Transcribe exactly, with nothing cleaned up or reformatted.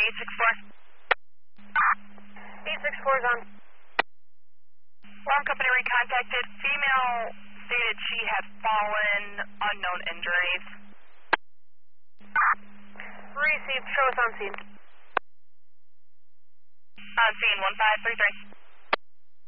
eight six four. eight six four is on. Alarm company recontacted. Female stated she had fallen, unknown injuries. Received. Show us on scene. On scene, one five three three.